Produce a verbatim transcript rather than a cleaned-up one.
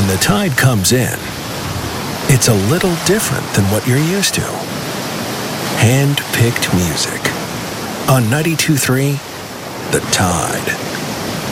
When the tide comes in, it's a little different than what you're used to. Hand-picked music. On ninety-two point three, The Tide.